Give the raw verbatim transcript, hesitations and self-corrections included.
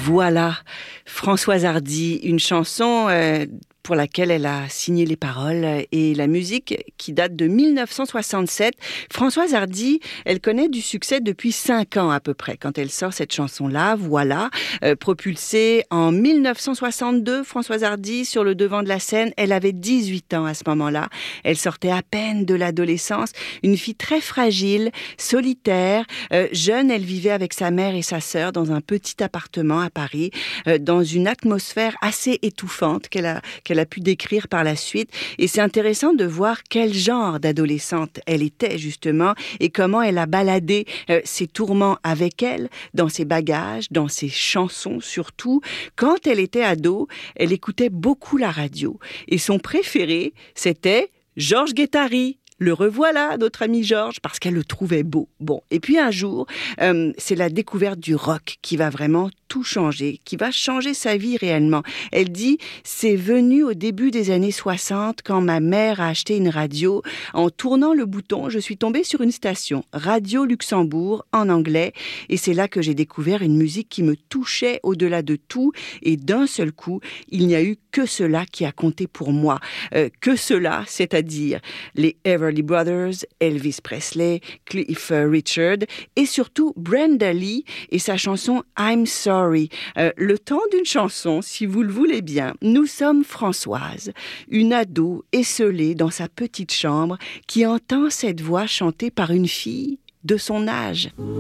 Voilà, Françoise Hardy, une chanson euh, pour laquelle elle a signé les paroles et la musique qui date de mille neuf cent soixante-sept. Françoise Hardy, elle connaît du succès depuis cinq ans à peu près quand elle sort cette chanson-là, Voilà, euh, propulsée en mille neuf cent soixante-deux, Françoise Hardy sur le devant de la scène, elle avait dix-huit ans à ce moment-là, elle sortait à peine de l'adolescence, une fille très fragile, solitaire, euh, jeune, elle vivait avec sa mère et sa sœur dans un petit appartement à Paris, euh, dans une atmosphère assez étouffante qu'elle a, qu'elle a pu décrire par la suite. Et c'est intéressant de voir quel genre d'adolescente elle était justement et comment elle a baladé euh, ses tourments avec elle, dans ses bagages, dans ses chansons surtout. Quand elle était ado, elle écoutait beaucoup la radio et son préféré, c'était Georges Guettari. Le revoilà, notre ami Georges, parce qu'elle le trouvait beau. Bon, et puis un jour, euh, c'est la découverte du rock qui va vraiment tout changer, qui va changer sa vie réellement. Elle dit, c'est venu au début des années soixante, quand ma mère a acheté une radio. En tournant le bouton, je suis tombée sur une station, Radio Luxembourg, en anglais, et c'est là que j'ai découvert une musique qui me touchait au-delà de tout, et d'un seul coup, il n'y a eu que cela qui a compté pour moi. Euh, que cela, c'est-à-dire les Everly Brothers, Elvis Presley, Cliff Richard et surtout Brenda Lee et sa chanson I'm Sorry. Euh, le temps d'une chanson, si vous le voulez bien. Nous sommes Françoise, une ado esseulée dans sa petite chambre qui entend cette voix chantée par une fille de son âge.